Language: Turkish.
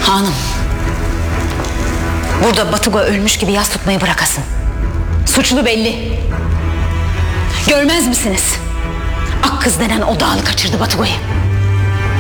Hanım, burada Batuga ölmüş gibi yas tutmayı bırakasın. Suçlu belli. Görmez misiniz? Ak kız denen o dağlı kaçırdı Batuga'yı.